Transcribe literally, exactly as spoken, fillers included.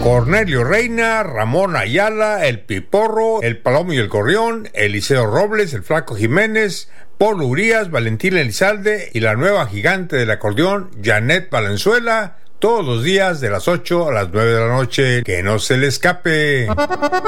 Cornelio Reina, Ramón Ayala, El Piporro, El Palomo y el Gorrión, Eliseo Robles, El Flaco Jiménez, Paul Urías, Valentín Elizalde y la nueva gigante del acordeón, Janet Valenzuela, todos los días de las ocho a las nueve de la noche. Que no se le escape.